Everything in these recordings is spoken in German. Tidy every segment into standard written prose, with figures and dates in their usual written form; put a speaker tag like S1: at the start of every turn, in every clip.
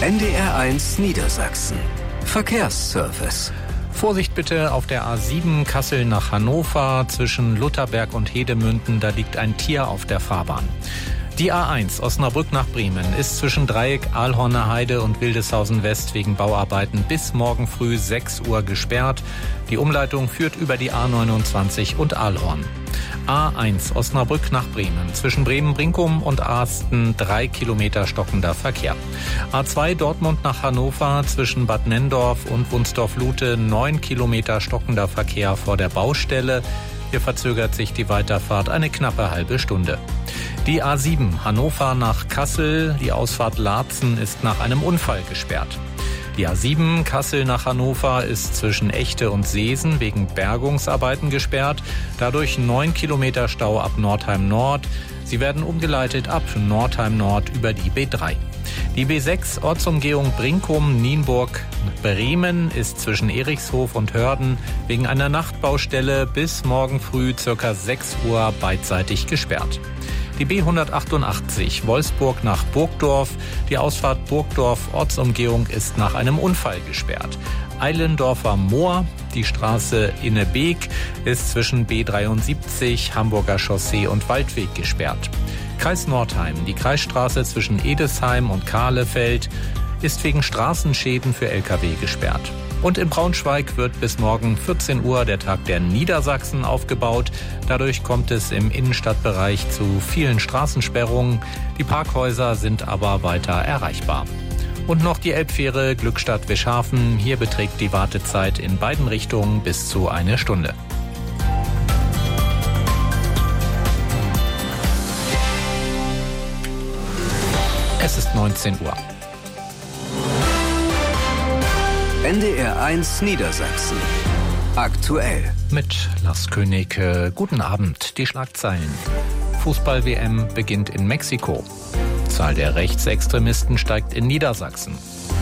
S1: NDR1 Niedersachsen. Verkehrsservice.
S2: Vorsicht bitte auf der A7 Kassel nach Hannover zwischen Lutherberg und Hedemünden, da liegt ein Tier auf der Fahrbahn. Die A1 Osnabrück nach Bremen ist zwischen Dreieck, Aalhorner Heide und Wildeshausen West wegen Bauarbeiten bis morgen früh 6 Uhr gesperrt. Die Umleitung führt über die A29 und Aalhorn. A1 Osnabrück nach Bremen. Zwischen Bremen-Brinkum und Asten 3 Kilometer stockender Verkehr. A2 Dortmund nach Hannover zwischen Bad Nenndorf und Wunsdorf-Lute 9 Kilometer stockender Verkehr vor der Baustelle. Hier verzögert sich die Weiterfahrt eine knappe halbe Stunde. Die A7 Hannover nach Kassel, die Ausfahrt Laatzen ist nach einem Unfall gesperrt. Die A7 Kassel nach Hannover ist zwischen Echte und Seesen wegen Bergungsarbeiten gesperrt. Dadurch 9 Kilometer Stau ab Nordheim Nord. Sie werden umgeleitet ab Nordheim Nord über die B3. Die B6 Ortsumgehung Brinkum-Nienburg-Bremen ist zwischen Erichshof und Hörden wegen einer Nachtbaustelle bis morgen früh ca. 6 Uhr beidseitig gesperrt. Die B188 Wolfsburg nach Burgdorf. Die Ausfahrt Burgdorf Ortsumgehung ist nach einem Unfall gesperrt. Eilendorfer Moor, die Straße Innebeek, ist zwischen B73, Hamburger Chaussee und Waldweg gesperrt. Kreis Nordheim, die Kreisstraße zwischen Edesheim und Kahlefeld, ist wegen Straßenschäden für Lkw gesperrt. Und in Braunschweig wird bis morgen 14 Uhr der Tag der Niedersachsen aufgebaut. Dadurch kommt es im Innenstadtbereich zu vielen Straßensperrungen. Die Parkhäuser sind aber weiter erreichbar. Und noch die Elbfähre Glückstadt-Wischhafen. Hier beträgt die Wartezeit in beiden Richtungen bis zu 1 Stunde. Es ist 19 Uhr.
S1: NDR1 Niedersachsen. Aktuell.
S2: Mit Lars König. Guten Abend. Die Schlagzeilen. Fußball-WM beginnt in Mexiko. Zahl der Rechtsextremisten steigt in Niedersachsen.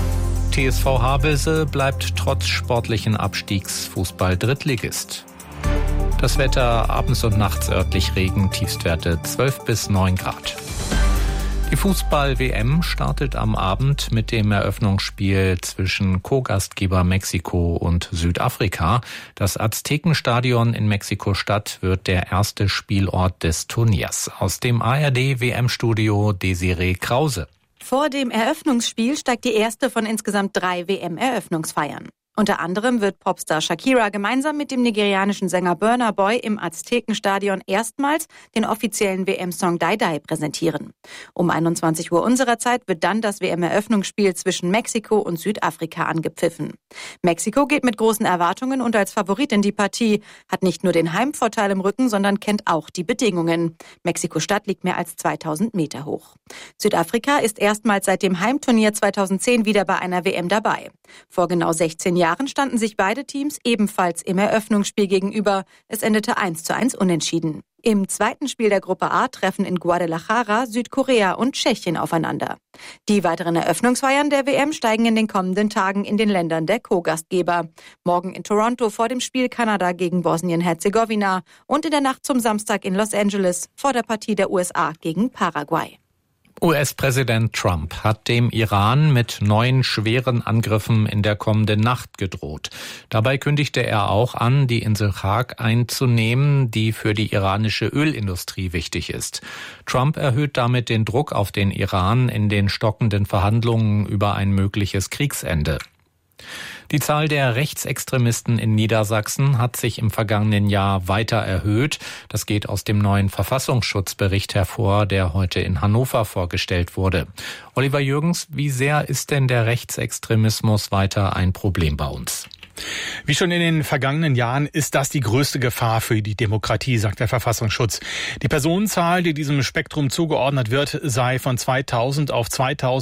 S2: TSV Havelse bleibt trotz sportlichen Abstiegs Fußball-Drittligist. Das Wetter abends und nachts örtlich Regen, Tiefstwerte 12 bis 9 Grad. Die Fußball-WM startet am Abend mit dem Eröffnungsspiel zwischen Co-Gastgeber Mexiko und Südafrika. Das Aztekenstadion in Mexiko-Stadt wird der erste Spielort des Turniers. Aus dem ARD-WM-Studio Desiree Krause.
S3: Vor dem Eröffnungsspiel steigt die erste von insgesamt 3 WM-Eröffnungsfeiern. Unter anderem wird Popstar Shakira gemeinsam mit dem nigerianischen Sänger Burna Boy im Aztekenstadion erstmals den offiziellen WM-Song Die Die präsentieren. Um 21 Uhr unserer Zeit wird dann das WM-Eröffnungsspiel zwischen Mexiko und Südafrika angepfiffen. Mexiko geht mit großen Erwartungen und als Favorit in die Partie, hat nicht nur den Heimvorteil im Rücken, sondern kennt auch die Bedingungen. Mexiko-Stadt liegt mehr als 2000 Meter hoch. Südafrika ist erstmals seit dem Heimturnier 2010 wieder bei einer WM dabei. Vor genau 16 Jahren standen sich beide Teams ebenfalls im Eröffnungsspiel gegenüber. Es endete 1:1 unentschieden. Im zweiten Spiel der Gruppe A treffen in Guadalajara Südkorea und Tschechien aufeinander. Die weiteren Eröffnungsfeiern der WM steigen in den kommenden Tagen in den Ländern der Co-Gastgeber. Morgen in Toronto vor dem Spiel Kanada gegen Bosnien-Herzegowina und in der Nacht zum Samstag in Los Angeles vor der Partie der USA gegen Paraguay.
S2: US-Präsident Trump hat dem Iran mit neuen schweren Angriffen in der kommenden Nacht gedroht. Dabei kündigte er auch an, die Insel Chag einzunehmen, die für die iranische Ölindustrie wichtig ist. Trump erhöht damit den Druck auf den Iran in den stockenden Verhandlungen über ein mögliches Kriegsende. Die Zahl der Rechtsextremisten in Niedersachsen hat sich im vergangenen Jahr weiter erhöht. Das geht aus dem neuen Verfassungsschutzbericht hervor, der heute in Hannover vorgestellt wurde. Oliver Jürgens, wie sehr ist denn der Rechtsextremismus weiter ein Problem bei uns?
S4: Wie schon in den vergangenen Jahren ist das die größte Gefahr für die Demokratie, sagt der Verfassungsschutz. Die Personenzahl, die diesem Spektrum zugeordnet wird, sei von 2000 auf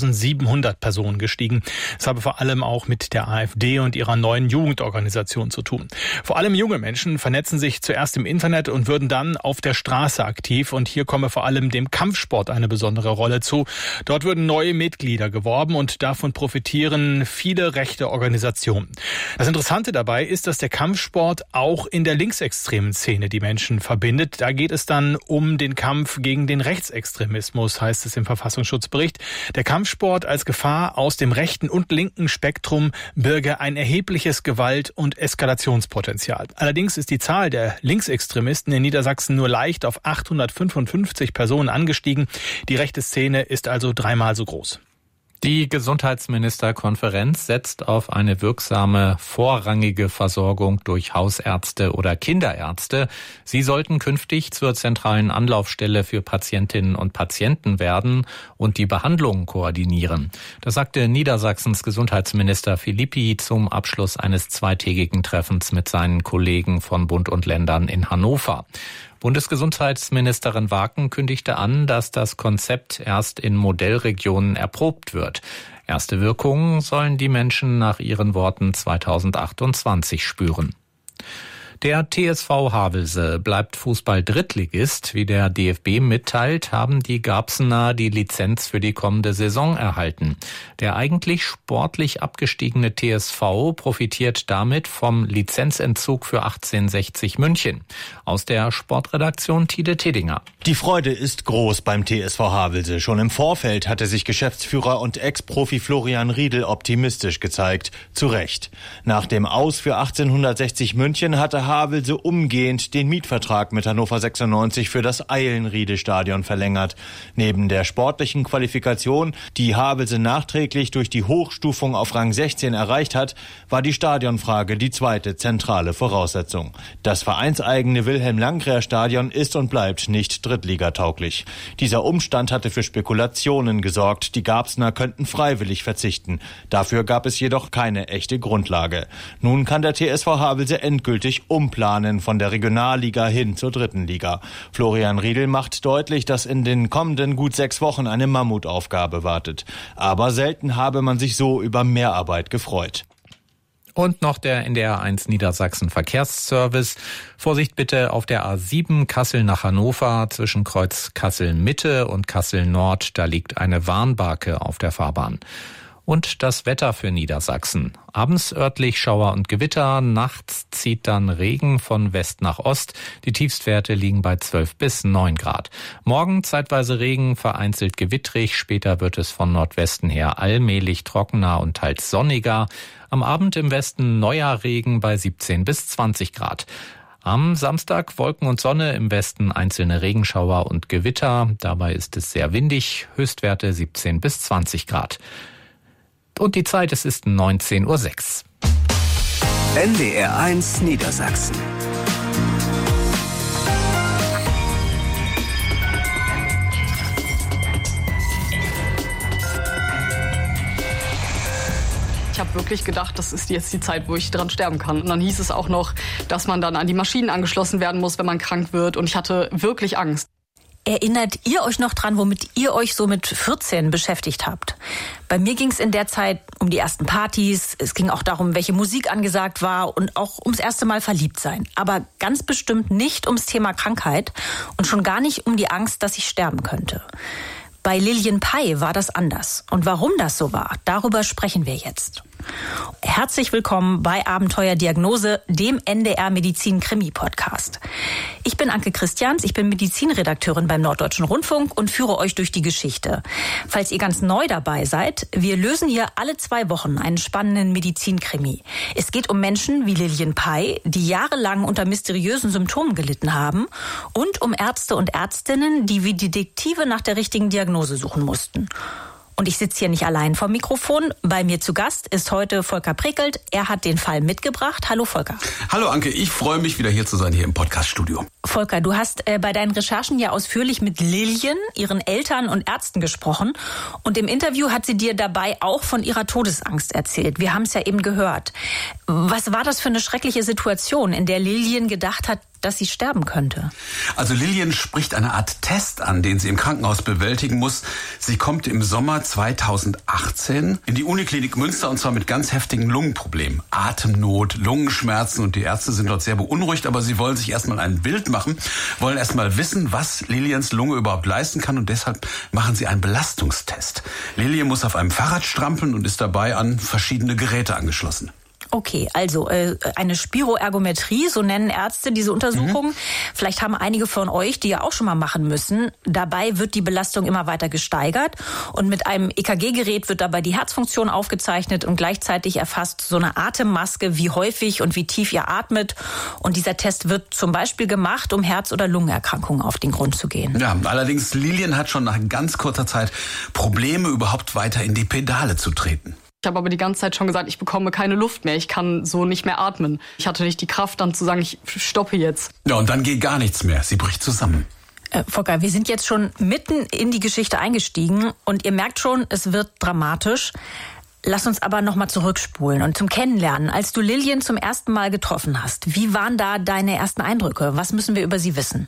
S4: 2700 Personen gestiegen. Das habe vor allem auch mit der AfD und ihrer neuen Jugendorganisation zu tun. Vor allem junge Menschen vernetzen sich zuerst im Internet und würden dann auf der Straße aktiv. Und hier komme vor allem dem Kampfsport eine besondere Rolle zu. Dort würden neue Mitglieder geworben und davon profitieren viele rechte Organisationen. Das Interessante Interessante dabei ist, dass der Kampfsport auch in der linksextremen Szene die Menschen verbindet. Da geht es dann um den Kampf gegen den Rechtsextremismus, heißt es im Verfassungsschutzbericht. Der Kampfsport als Gefahr aus dem rechten und linken Spektrum birge ein erhebliches Gewalt- und Eskalationspotenzial. Allerdings ist die Zahl der Linksextremisten in Niedersachsen nur leicht auf 855 Personen angestiegen. Die rechte Szene ist also dreimal so groß.
S2: Die Gesundheitsministerkonferenz setzt auf eine wirksame vorrangige Versorgung durch Hausärzte oder Kinderärzte. Sie sollten künftig zur zentralen Anlaufstelle für Patientinnen und Patienten werden und die Behandlung koordinieren. Das sagte Niedersachsens Gesundheitsminister Philippi zum Abschluss eines zweitägigen Treffens mit seinen Kollegen von Bund und Ländern in Hannover. Bundesgesundheitsministerin Waken kündigte an, dass das Konzept erst in Modellregionen erprobt wird. Erste Wirkungen sollen die Menschen nach ihren Worten 2028 spüren. Der TSV Havelse bleibt Fußball-Drittligist. Wie der DFB mitteilt, haben die Garbsener die Lizenz für die kommende Saison erhalten. Der eigentlich sportlich abgestiegene TSV profitiert damit vom Lizenzentzug für 1860 München. Aus der Sportredaktion Tide Tedinger.
S5: Die Freude ist groß beim TSV Havelse. Schon im Vorfeld hatte sich Geschäftsführer und Ex-Profi Florian Riedel optimistisch gezeigt. Zu Recht. Nach dem Aus für 1860 München hatte Havelse umgehend den Mietvertrag mit Hannover 96 für das Eilenriede-Stadion verlängert. Neben der sportlichen Qualifikation, die Havelse nachträglich durch die Hochstufung auf Rang 16 erreicht hat, war die Stadionfrage die zweite zentrale Voraussetzung. Das vereinseigene Wilhelm-Landgraf-Stadion ist und bleibt nicht drittligatauglich. Dieser Umstand hatte für Spekulationen gesorgt. Die Garbsener könnten freiwillig verzichten. Dafür gab es jedoch keine echte Grundlage. Nun kann der TSV Havelse endgültig umplanen von der Regionalliga hin zur dritten Liga. Florian Riedel macht deutlich, dass in den kommenden gut 6 Wochen eine Mammutaufgabe wartet. Aber selten habe man sich so über Mehrarbeit gefreut.
S2: Und noch der NDR1 Niedersachsen Verkehrsservice. Vorsicht bitte auf der A7 Kassel nach Hannover zwischen Kreuz Kassel Mitte und Kassel Nord. Da liegt eine Warnbarke auf der Fahrbahn. Und das Wetter für Niedersachsen. Abends örtlich Schauer und Gewitter, nachts zieht dann Regen von West nach Ost. Die Tiefstwerte liegen bei 12 bis 9 Grad. Morgen zeitweise Regen, vereinzelt gewittrig. Später wird es von Nordwesten her allmählich trockener und teils sonniger. Am Abend im Westen neuer Regen bei 17 bis 20 Grad. Am Samstag Wolken und Sonne, im Westen einzelne Regenschauer und Gewitter. Dabei ist es sehr windig, Höchstwerte 17 bis 20 Grad. Und die Zeit, es ist 19:06 Uhr.
S1: NDR1 Niedersachsen.
S6: Ich habe wirklich gedacht, das ist jetzt die Zeit, wo ich dran sterben kann. Und dann hieß es auch noch, dass man dann an die Maschinen angeschlossen werden muss, wenn man krank wird. Und ich hatte wirklich Angst.
S7: Erinnert ihr euch noch dran, womit ihr euch so mit 14 beschäftigt habt? Bei mir ging es in der Zeit um die ersten Partys. Es ging auch darum, welche Musik angesagt war und auch ums erste Mal verliebt sein. Aber ganz bestimmt nicht ums Thema Krankheit und schon gar nicht um die Angst, dass ich sterben könnte. Bei Lilian Pei war das anders. Und warum das so war, darüber sprechen wir jetzt. Herzlich willkommen bei Abenteuerdiagnose, dem NDR Medizin Krimi Podcast. Ich bin Anke Christians, ich bin Medizinredakteurin beim Norddeutschen Rundfunk und führe euch durch die Geschichte. Falls ihr ganz neu dabei seid, wir lösen hier alle 2 Wochen einen spannenden Medizinkrimi. Es geht um Menschen wie Lilian Pei, die jahrelang unter mysteriösen Symptomen gelitten haben, und um Ärzte und Ärztinnen, die wie Detektive nach der richtigen Diagnose suchen mussten. Und ich sitze hier nicht allein vom Mikrofon. Bei mir zu Gast ist heute Volker Prekelt. Er hat den Fall mitgebracht. Hallo Volker.
S8: Hallo Anke, ich freue mich wieder hier zu sein, hier im Podcast-Studio.
S7: Volker, du hast bei deinen Recherchen ja ausführlich mit Lilian, ihren Eltern und Ärzten gesprochen. Und im Interview hat sie dir dabei auch von ihrer Todesangst erzählt. Wir haben es ja eben gehört. Was war das für eine schreckliche Situation, in der Lilian gedacht hat, dass sie sterben könnte?
S8: Also Lilian spricht eine Art Test an, den sie im Krankenhaus bewältigen muss. Sie kommt im Sommer 2018 in die Uniklinik Münster, und zwar mit ganz heftigen Lungenproblemen. Atemnot, Lungenschmerzen, und die Ärzte sind dort sehr beunruhigt, aber sie wollen sich erstmal ein Bild machen, wollen erstmal wissen, was Lilians Lunge überhaupt leisten kann, und deshalb machen sie einen Belastungstest. Lilian muss auf einem Fahrrad strampeln und ist dabei an verschiedene Geräte angeschlossen.
S7: Okay, also eine Spiroergometrie, so nennen Ärzte diese Untersuchung. Vielleicht haben einige von euch die ja auch schon mal machen müssen. Dabei wird die Belastung immer weiter gesteigert und mit einem EKG-Gerät wird dabei die Herzfunktion aufgezeichnet und gleichzeitig erfasst so eine Atemmaske, wie häufig und wie tief ihr atmet. Und dieser Test wird zum Beispiel gemacht, um Herz- oder Lungenerkrankungen auf den Grund zu gehen.
S8: Ja, allerdings Lilian hat schon nach ganz kurzer Zeit Probleme, überhaupt weiter in die Pedale zu treten.
S6: Ich habe aber die ganze Zeit schon gesagt, ich bekomme keine Luft mehr. Ich kann so nicht mehr atmen. Ich hatte nicht die Kraft, dann zu sagen, ich stoppe jetzt.
S8: Ja, und dann geht gar nichts mehr. Sie bricht zusammen.
S7: Volker, wir sind jetzt schon mitten in die Geschichte eingestiegen und ihr merkt schon, es wird dramatisch. Lass uns aber nochmal zurückspulen und zum Kennenlernen. Als du Lilian zum ersten Mal getroffen hast, wie waren da deine ersten Eindrücke? Was müssen wir über sie wissen?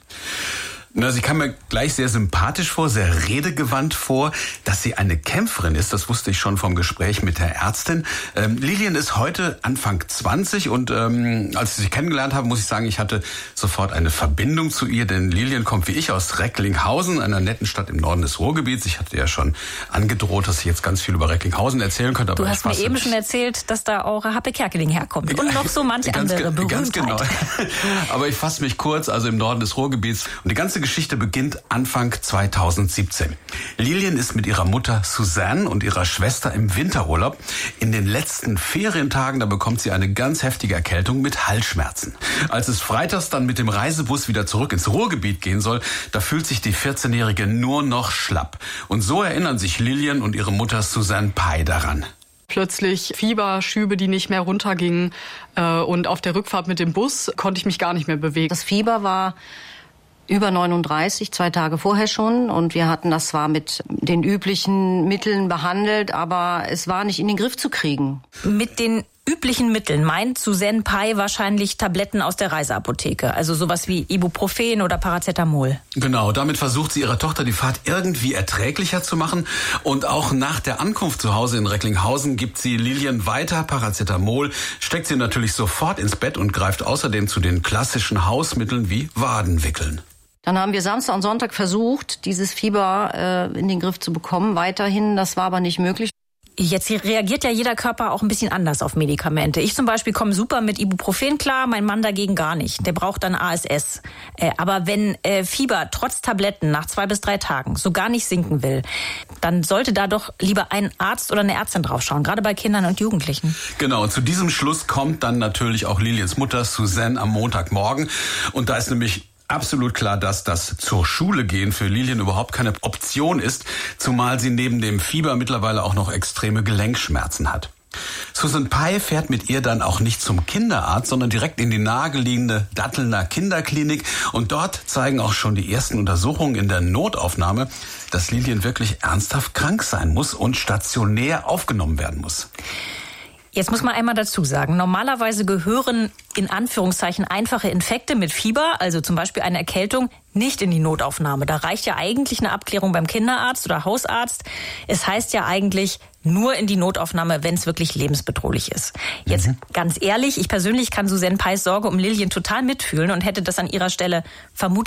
S8: Na, sie kam mir gleich sehr sympathisch vor, sehr redegewandt vor. Dass sie eine Kämpferin ist, das wusste ich schon vom Gespräch mit der Ärztin. Lilian ist heute Anfang 20 und als ich sie kennengelernt habe, muss ich sagen, ich hatte sofort eine Verbindung zu ihr, denn Lilian kommt wie ich aus Recklinghausen, einer netten Stadt im Norden des Ruhrgebiets. Ich hatte ja schon angedroht, dass ich jetzt ganz viel über Recklinghausen erzählen könnte. Aber
S7: du hast mir eben schon erzählt, dass da auch Happe Kerkeling herkommt und noch so manche andere Berühmtheit. Ganz genau.
S8: Aber ich fasse mich kurz, also im Norden des Ruhrgebiets. Und die ganze Geschichte beginnt Anfang 2017. Lilian ist mit ihrer Mutter Suzanne und ihrer Schwester im Winterurlaub. In den letzten Ferientagen, da bekommt sie eine ganz heftige Erkältung mit Halsschmerzen. Als es freitags dann mit dem Reisebus wieder zurück ins Ruhrgebiet gehen soll, da fühlt sich die 14-Jährige nur noch schlapp. Und so erinnern sich Lilian und ihre Mutter Susanne Pei daran.
S6: Plötzlich Fieberschübe, die nicht mehr runtergingen. Und auf der Rückfahrt mit dem Bus konnte ich mich gar nicht mehr bewegen.
S9: Das Fieber war über 39, 2 Tage vorher schon. Und wir hatten das zwar mit den üblichen Mitteln behandelt, aber es war nicht in den Griff zu kriegen.
S7: Mit den üblichen Mitteln meint Susanne Pei wahrscheinlich Tabletten aus der Reiseapotheke. Also sowas wie Ibuprofen oder Paracetamol.
S8: Genau, damit versucht sie ihrer Tochter die Fahrt irgendwie erträglicher zu machen. Und auch nach der Ankunft zu Hause in Recklinghausen gibt sie Lilian weiter Paracetamol, steckt sie natürlich sofort ins Bett und greift außerdem zu den klassischen Hausmitteln wie Wadenwickeln.
S9: Dann haben wir Samstag und Sonntag versucht, dieses Fieber in den Griff zu bekommen. Weiterhin, das war aber nicht möglich.
S7: Jetzt reagiert ja jeder Körper auch ein bisschen anders auf Medikamente. Ich zum Beispiel komme super mit Ibuprofen klar, mein Mann dagegen gar nicht. Der braucht dann ASS. Aber wenn Fieber trotz Tabletten nach 2 bis 3 Tagen so gar nicht sinken will, dann sollte da doch lieber ein Arzt oder eine Ärztin draufschauen, gerade bei Kindern und Jugendlichen.
S8: Genau, und zu diesem Schluss kommt dann natürlich auch Lilians Mutter Suzanne am Montagmorgen. Und da ist nämlich absolut klar, dass das zur Schule gehen für Lilian überhaupt keine Option ist, zumal sie neben dem Fieber mittlerweile auch noch extreme Gelenkschmerzen hat. Susanne Pei fährt mit ihr dann auch nicht zum Kinderarzt, sondern direkt in die nahegelegene Dattelner Kinderklinik. Und dort zeigen auch schon die ersten Untersuchungen in der Notaufnahme, dass Lilian wirklich ernsthaft krank sein muss und stationär aufgenommen werden muss.
S7: Jetzt muss man einmal dazu sagen, normalerweise gehören in Anführungszeichen einfache Infekte mit Fieber, also zum Beispiel eine Erkältung, nicht in die Notaufnahme. Da reicht ja eigentlich eine Abklärung beim Kinderarzt oder Hausarzt. Es heißt ja eigentlich nur in die Notaufnahme, wenn es wirklich lebensbedrohlich ist. Jetzt ganz ehrlich, ich persönlich kann Susanne Peis Sorge um Lilian total mitfühlen und hätte das an ihrer Stelle vermutlich